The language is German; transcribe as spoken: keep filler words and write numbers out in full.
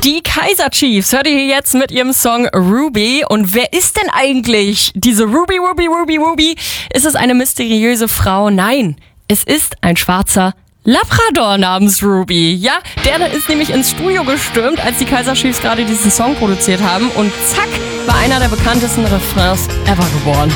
Die Kaiser Chiefs hört ihr hier jetzt mit ihrem Song Ruby. Und wer ist denn eigentlich diese Ruby, Ruby, Ruby, Ruby? Ist es eine mysteriöse Frau? Nein, es ist ein schwarzer Labrador namens Ruby. Ja, der ist nämlich ins Studio gestürmt, als die Kaiser Chiefs gerade diesen Song produziert haben. Und zack, war einer der bekanntesten Refrains ever geboren.